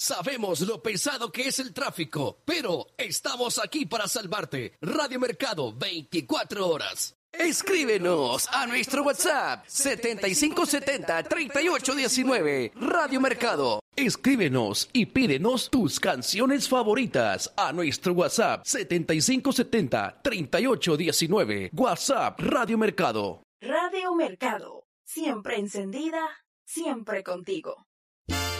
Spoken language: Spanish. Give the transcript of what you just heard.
Sabemos lo pesado que es el tráfico, pero estamos aquí para salvarte. Radio Mercado, 24 horas. Escríbenos a nuestro WhatsApp 7570-3819. Radio Mercado. Escríbenos y pídenos tus canciones favoritas a nuestro WhatsApp 7570-3819. WhatsApp Radio Mercado. Radio Mercado, siempre encendida, siempre contigo.